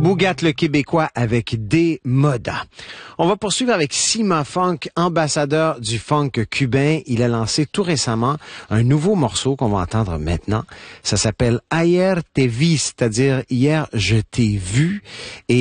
Bougat le Québécois avec des Moda. On va poursuivre avec Cima Funk, ambassadeur du funk cubain. Il a lancé tout récemment un nouveau morceau qu'on va entendre maintenant. Ça s'appelle Ayer te vi, c'est-à-dire hier je t'ai vu. Et